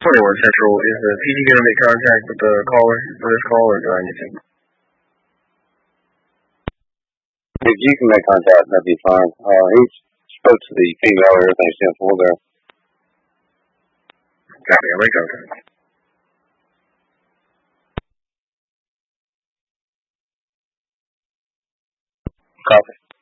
21 Central. Is the PD going to make contact with the caller for this call, or do I need to? If you can make contact, that'd be fine. He spoke to the female, everything's 10-4 there. Copy, I'll make contact. Copy.